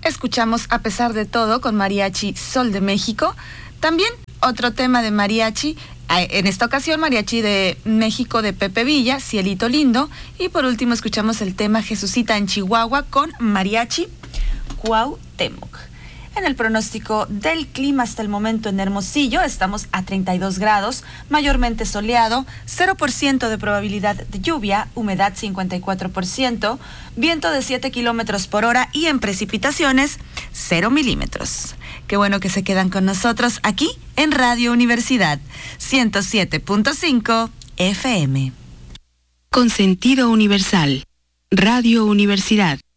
escuchamos A pesar de todo con Mariachi Sol de México. También otro tema de mariachi, en esta ocasión Mariachi de México de Pepe Villa, Cielito Lindo. Y por último escuchamos el tema Jesucita en Chihuahua con Mariachi Cuauhtémoc. En el pronóstico del clima hasta el momento en Hermosillo estamos a 32 grados, mayormente soleado, 0% de probabilidad de lluvia, humedad 54%, viento de 7 kilómetros por hora y en precipitaciones 0 milímetros. Qué bueno que se quedan con nosotros aquí en Radio Universidad 107.5 FM. Con sentido universal, Radio Universidad.